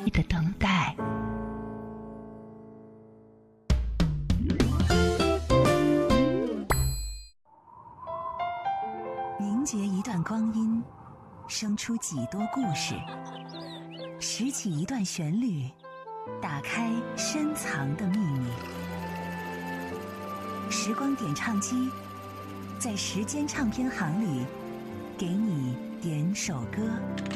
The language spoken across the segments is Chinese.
的等待。 凝结一段光阴，生出几多故事，拾起一段旋律，打开深藏的秘密。时光点唱机，在时间唱片行里，给你点首歌。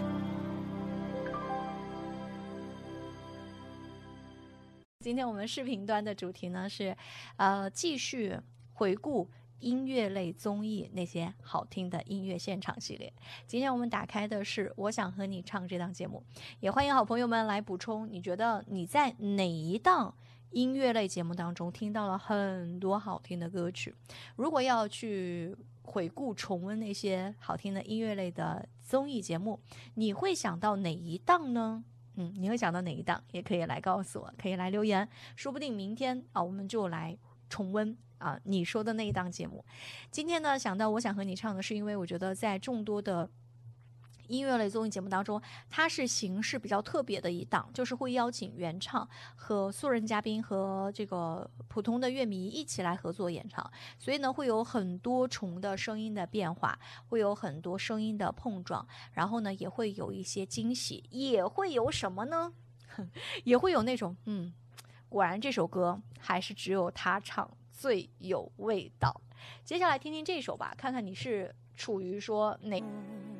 今天我们视频端的主题呢是，继续回顾音乐类综艺那些好听的音乐现场系列。今天我们打开的是我想和你唱这档节目，也欢迎好朋友们来补充，你觉得你在哪一档音乐类节目当中听到了很多好听的歌曲？如果要去回顾重温那些好听的音乐类的综艺节目，你会想到哪一档呢？你会想到哪一档？也可以来告诉我，可以来留言，说不定明天我们就来重温你说的那一档节目。今天呢，想到我想和你唱的是因为我觉得在众多的音乐类综艺节目当中，它是形式比较特别的一档，就是会邀请原唱和素人嘉宾和这个普通的乐迷一起来合作演唱，所以呢会有很多重的声音的变化，会有很多声音的碰撞，然后呢也会有一些惊喜，也会有什么呢？也会有那种果然这首歌还是只有他唱最有味道。接下来听听这首吧，看看你是处于说哪